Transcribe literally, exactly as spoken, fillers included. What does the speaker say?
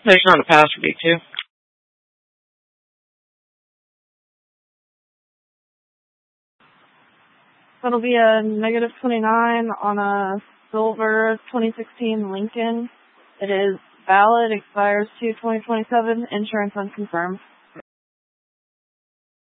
Information on the passenger B two. That'll be a negative twenty-nine on a silver twenty sixteen Lincoln. It is valid, expires to twenty twenty-seven, insurance unconfirmed.